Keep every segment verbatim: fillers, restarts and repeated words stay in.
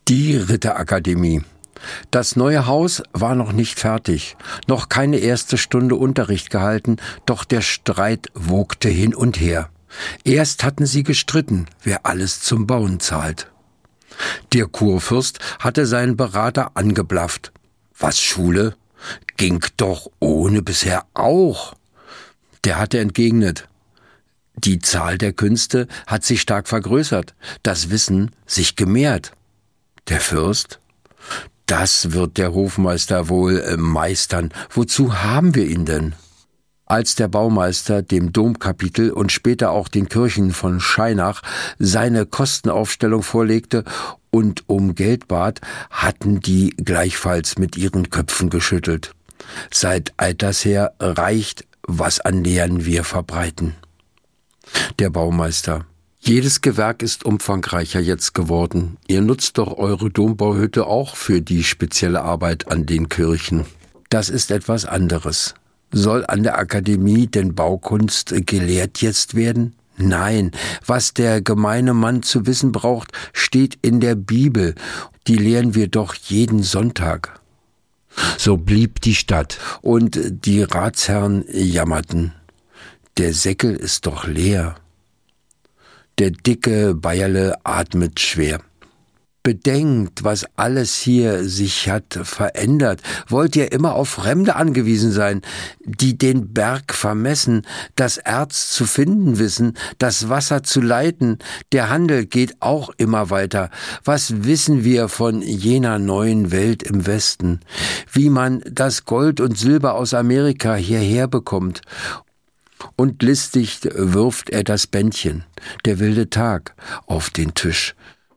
Die Ritterakademie. Das neue Haus war noch nicht fertig, noch keine erste Stunde Unterricht gehalten, doch der Streit wogte hin und her. Erst hatten sie gestritten, wer alles zum Bauen zahlt. Der Kurfürst hatte seinen Berater angeblafft. Was, Schule? Ging doch ohne bisher auch. Der hatte entgegnet: Die Zahl der Künste hat sich stark vergrößert, das Wissen sich gemehrt. Der Fürst: Das wird der Hofmeister wohl äh, meistern. Wozu haben wir ihn denn? Als der Baumeister dem Domkapitel und später auch den Kirchen von Scheinach seine Kostenaufstellung vorlegte und um Geld bat, hatten die gleichfalls mit ihren Köpfen geschüttelt. Seit alters her reicht, was an Lehren wir verbreiten. Der Baumeister: Jedes Gewerk ist umfangreicher jetzt geworden. Ihr nutzt doch eure Dombauhütte auch für die spezielle Arbeit an den Kirchen. Das ist etwas anderes. Soll an der Akademie denn Baukunst gelehrt jetzt werden? Nein, was der gemeine Mann zu wissen braucht, steht in der Bibel. Die lehren wir doch jeden Sonntag. So blieb die Stadt, und die Ratsherren jammerten. Der Säckel ist doch leer. Der dicke Bayerle atmet schwer. Bedenkt, was alles hier sich hat verändert. Wollt ihr immer auf Fremde angewiesen sein, die den Berg vermessen, das Erz zu finden wissen, das Wasser zu leiten? Der Handel geht auch immer weiter. Was wissen wir von jener neuen Welt im Westen? Wie man das Gold und Silber aus Amerika hierher bekommt? Und listig wirft er das Bändchen, der wilde Tag, auf den Tisch.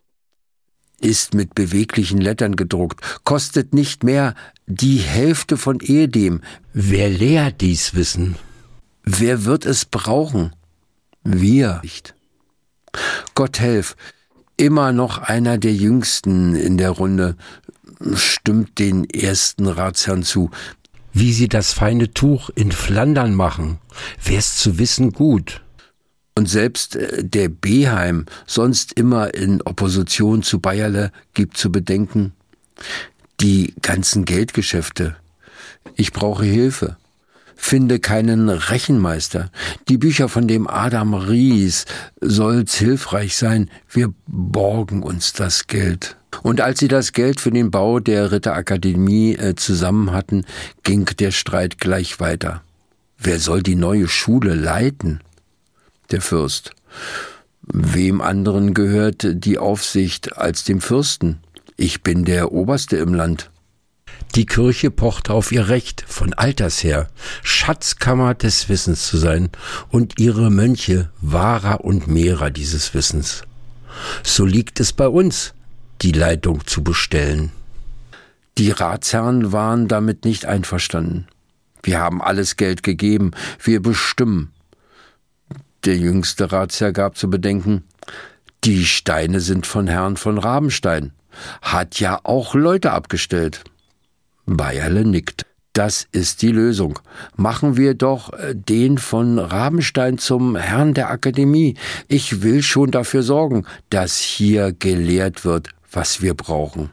Ist mit beweglichen Lettern gedruckt, kostet nicht mehr die Hälfte von ehedem. Wer lehrt dies Wissen? Wer wird es brauchen? Wir nicht. Gott helf, immer noch einer der Jüngsten in der Runde, stimmt den ersten Ratsherrn zu. Wie sie das feine Tuch in Flandern machen, wär's zu wissen gut. Und selbst der Beheim, sonst immer in Opposition zu Bayerle, gibt zu bedenken: Die ganzen Geldgeschäfte. Ich brauche Hilfe. Finde keinen Rechenmeister. Die Bücher von dem Adam Ries soll's hilfreich sein. Wir borgen uns das Geld. Und als sie das Geld für den Bau der Ritterakademie äh, zusammen hatten, ging der Streit gleich weiter. Wer soll die neue Schule leiten? Der Fürst: Wem anderen gehört die Aufsicht als dem Fürsten? Ich bin der Oberste im Land. Die Kirche pocht auf ihr Recht, von alters her Schatzkammer des Wissens zu sein und ihre Mönche Wahrer und Mehrer dieses Wissens. So liegt es bei uns, die Leitung zu bestellen. Die Ratsherren waren damit nicht einverstanden. Wir haben alles Geld gegeben, wir bestimmen. Der jüngste Ratsherr gab zu bedenken: Die Steine sind von Herrn von Rabenstein. Hat ja auch Leute abgestellt. Bayerle nickt. Das ist die Lösung. Machen wir doch den von Rabenstein zum Herrn der Akademie. Ich will schon dafür sorgen, dass hier gelehrt wird, was wir brauchen.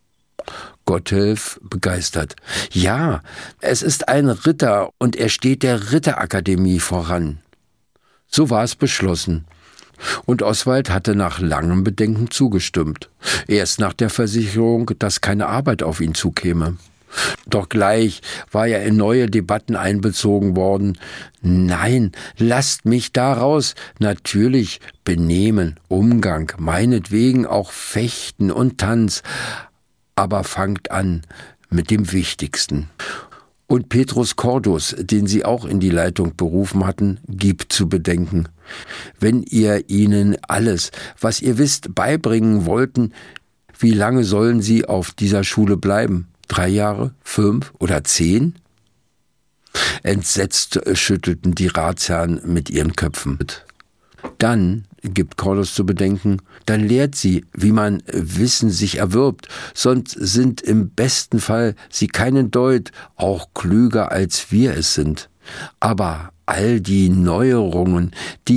Gotthelf begeistert: Ja, es ist ein Ritter und er steht der Ritterakademie voran. So war es beschlossen. Und Oswald hatte nach langem Bedenken zugestimmt. Erst nach der Versicherung, dass keine Arbeit auf ihn zukäme. Doch gleich war er in neue Debatten einbezogen worden. Nein, lasst mich da raus. Natürlich Benehmen, Umgang, meinetwegen auch Fechten und Tanz. Aber fangt an mit dem Wichtigsten. Und Petrus Cordus, den sie auch in die Leitung berufen hatten, gibt zu bedenken: Wenn ihr ihnen alles, was ihr wisst, beibringen wollten, wie lange sollen sie auf dieser Schule bleiben? Drei Jahre? Fünf oder zehn? Entsetzt schüttelten die Ratsherren mit ihren Köpfen. Dann, gibt Cordus zu bedenken, dann lehrt sie, wie man Wissen sich erwirbt, sonst sind im besten Fall sie keinen Deut, auch klüger als wir es sind. Aber all die Neuerungen, die